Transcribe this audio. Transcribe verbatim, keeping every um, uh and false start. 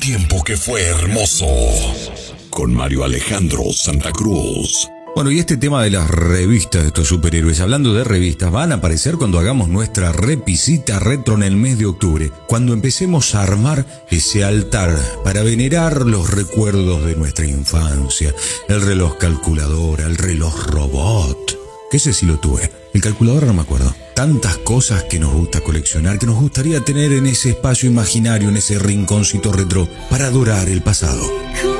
tiempo que fue hermoso. Con Mario Alejandro Santa Cruz. Bueno, y este tema de las revistas de estos superhéroes, hablando de revistas, van a aparecer cuando hagamos nuestra repisita retro en el mes de octubre, cuando empecemos a armar ese altar para venerar los recuerdos de nuestra infancia, el reloj calculadora, el reloj robot, que ese sí lo tuve, el calculador no me acuerdo. Tantas cosas que nos gusta coleccionar, que nos gustaría tener en ese espacio imaginario, en ese rinconcito retro, para adorar el pasado.